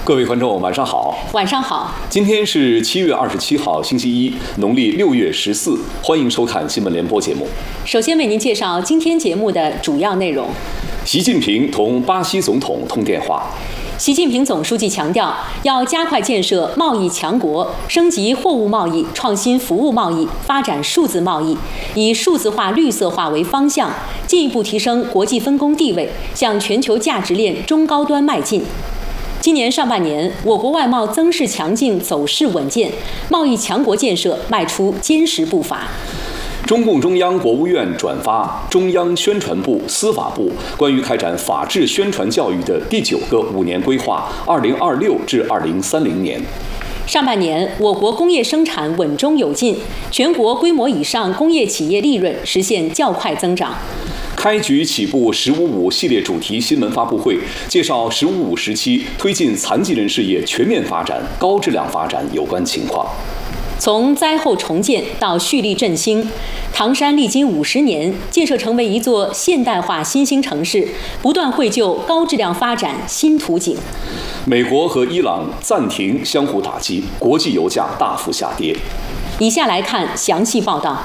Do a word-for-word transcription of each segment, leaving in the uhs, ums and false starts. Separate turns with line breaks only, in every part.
各位观众，晚上好。
晚上好。
今天是七月二十七号，星期一，农历六月十四。欢迎收看新闻联播节目。
首先为您介绍今天节目的主要内容。
习近平同巴西总统通电话。
习近平总书记强调，要加快建设贸易强国，升级货物贸易、创新服务贸易，发展数字贸易，以数字化、绿色化为方向，进一步提升国际分工地位，向全球价值链中高端迈进。今年上半年，我国外贸增势强劲，走势稳健，贸易强国建设迈出坚实步伐。
中共中央、国务院转发中央宣传部、司法部关于开展法治宣传教育的第九个五年规划（二零二六至二零三零年）。
上半年，我国工业生产稳中有进，全国规模以上工业企业利润实现较快增长。
开局起步“十五五”系列主题新闻发布会，介绍“十五五”时期推进残疾人事业全面发展、高质量发展有关情况。
从灾后重建到蓄力振兴，唐山历经五十年，建设成为一座现代化新兴城市，不断绘就高质量发展新图景。
美国和伊朗暂停相互打击，国际油价大幅下跌。
以下来看详细报道。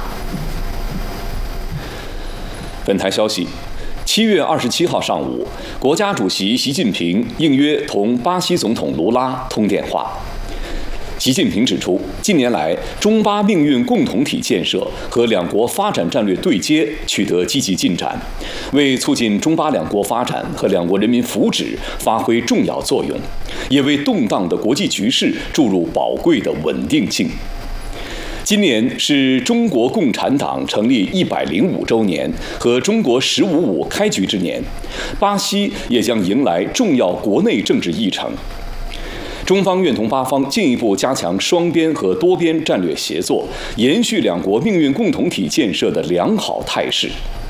本台消息，七月二十七号上午，国家主席习近平应约同巴西总统卢拉通电话。习近平指出，近年来中巴命运共同体建设和两国发展战略对接取得积极进展，为促进中巴两国发展和两国人民福祉发挥重要作用，也为动荡的国际局势注入宝贵的稳定性。今年是中国共产党成立一百零五周年和中国“十五五”开局之年，巴西也将迎来重要国内政治议程。中方愿同巴方进一步加强双边和多边战略协作，延续两国命运共同体建设的良好态势。